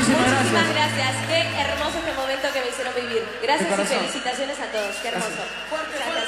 Muchísimas gracias. Qué hermoso este momento que me hicieron vivir. Gracias y felicitaciones a todos. Qué hermoso. Fuerte, fuerte.